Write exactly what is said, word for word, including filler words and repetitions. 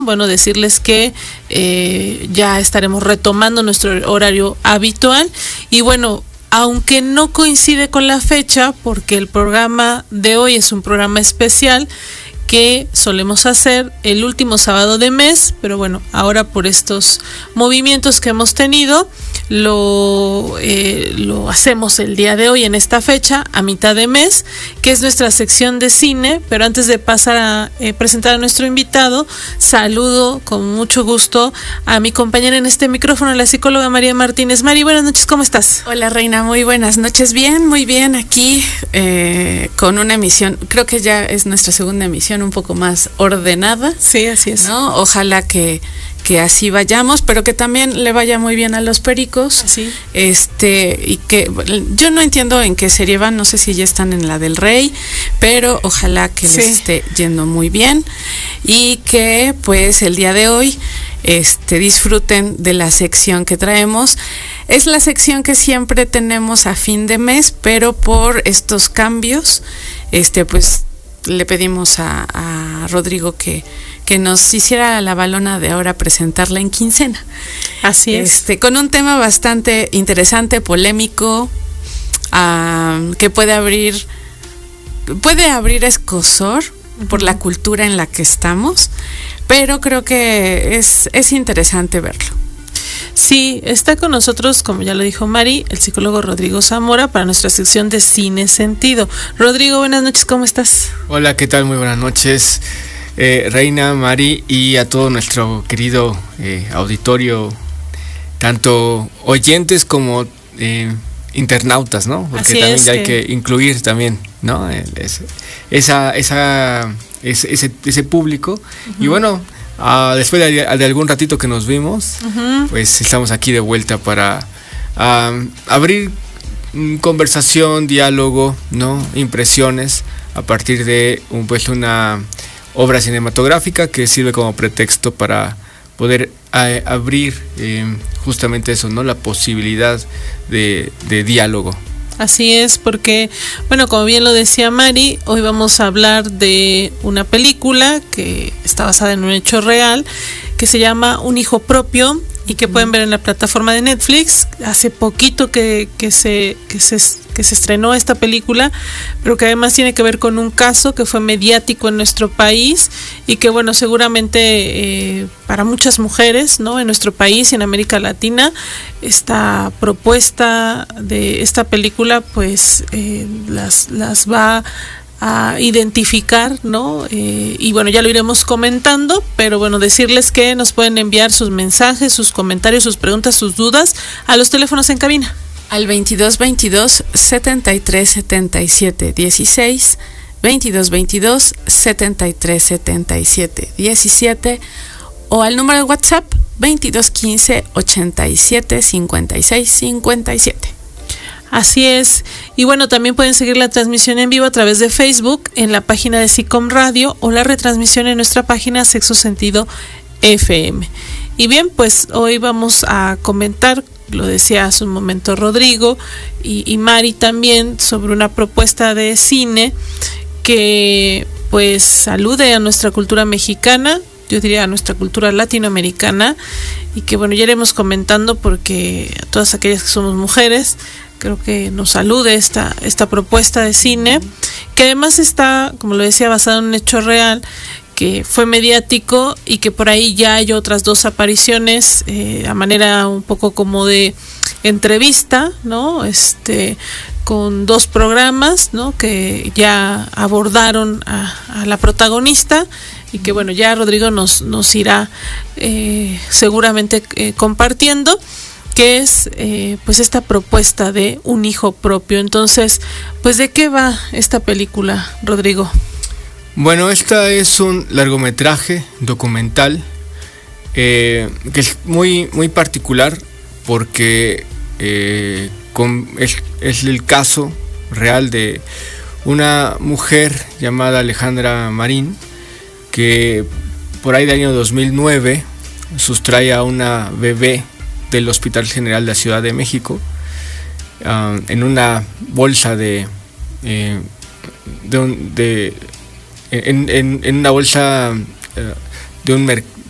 Bueno, decirles que eh, ya estaremos retomando nuestro horario habitual y bueno, aunque no coincide con la fecha, porque el programa de hoy es un programa especial que solemos hacer el último sábado de mes, pero bueno, ahora por estos movimientos que hemos tenido, lo, eh, lo hacemos el día de hoy en esta fecha, a mitad de mes, que es nuestra sección de cine. Pero antes de pasar a eh, presentar a nuestro invitado, saludo con mucho gusto a mi compañera en este micrófono, la psicóloga María Martínez. Mari, buenas noches, ¿cómo estás? Hola Reina, muy buenas noches, bien, muy bien, aquí eh, con una emisión, creo que ya es nuestra segunda emisión, un poco más ordenada. Sí, así es. ¿No? Ojalá que, que así vayamos, pero que también le vaya muy bien a los pericos. Sí. Este, y que yo no entiendo en qué serie van, no sé si ya están en la del Rey, pero ojalá que sí. les esté yendo muy bien y que pues el día de hoy este disfruten de la sección que traemos. Es la sección que siempre tenemos a fin de mes, pero por estos cambios, este pues le pedimos a, a Rodrigo que, que nos hiciera la balona de ahora presentarla en quincena. Así es. Este, con un tema bastante interesante, polémico, uh, que puede abrir, puede abrir escozor uh-huh. por la cultura en la que estamos, pero creo que es, es interesante verlo. Sí, está con nosotros, como ya lo dijo Mari, el psicólogo Rodrigo Zamora para nuestra sección de Cine Sentido. Rodrigo, buenas noches, ¿cómo estás? Hola, ¿qué tal? Muy buenas noches, eh, Reina, Mari y a todo nuestro querido eh, auditorio, tanto oyentes como eh, internautas, ¿no? Porque Así también es ya que... hay que incluir también, ¿no? El, ese, esa, esa, ese, ese, ese público. Uh-huh. Y bueno, Uh, después de, de algún ratito que nos vimos, uh-huh. pues estamos aquí de vuelta para uh, abrir conversación, diálogo, ¿no? Impresiones a partir de un, pues una obra cinematográfica que sirve como pretexto para poder uh, abrir eh, justamente eso, ¿no? La posibilidad de, de diálogo. Así es, porque, bueno, como bien lo decía Mari, hoy vamos a hablar de una película que está basada en un hecho real, que se llama Un hijo propio y que pueden ver en la plataforma de Netflix. Hace poquito que, que, se, que, se, que se estrenó esta película, pero que además tiene que ver con un caso que fue mediático en nuestro país y que, bueno, seguramente eh, para muchas mujeres, ¿no? En nuestro país y en América Latina, esta propuesta de esta película pues eh, las, las va a identificar, ¿no? Eh, y bueno, ya lo iremos comentando, pero bueno, decirles que nos pueden enviar sus mensajes, sus comentarios, sus preguntas, sus dudas a los teléfonos en cabina. Al veintidós veintidós setenta y tres setenta y siete dieciséis, veintidós veintidós setenta y tres setenta y siete diecisiete o al número de WhatsApp veintidós quince ochenta y siete cincuenta y seis cincuenta y siete. Así es, y bueno, también pueden seguir la transmisión en vivo a través de Facebook en la página de SICOM Radio o la retransmisión en nuestra página Sexo Sentido F M. Y bien, pues hoy vamos a comentar, lo decía hace un momento Rodrigo y, y Mari también, sobre una propuesta de cine que pues alude a nuestra cultura mexicana, yo diría a nuestra cultura latinoamericana, y que bueno, ya iremos comentando porque a todas aquellas que somos mujeres, creo que nos alude esta, esta propuesta de cine, que además está, como lo decía, basada en un hecho real, que fue mediático y que por ahí ya hay otras dos apariciones eh, a manera un poco como de entrevista, ¿no? Este, con dos programas, ¿no? Que ya abordaron a, a la protagonista y que bueno, ya Rodrigo nos, nos irá eh, seguramente eh, compartiendo, que es eh, pues esta propuesta de un hijo propio. Entonces, pues ¿de qué va esta película, Rodrigo? Bueno, esta es un largometraje documental eh, que es muy, muy particular porque eh, con, es, es el caso real de una mujer llamada Alejandra Marín, que por ahí del año dos mil nueve sustrae a una bebé del Hospital General de la Ciudad de México uh, en una bolsa de, eh, de, un, de en, en, en una bolsa uh, de un mer-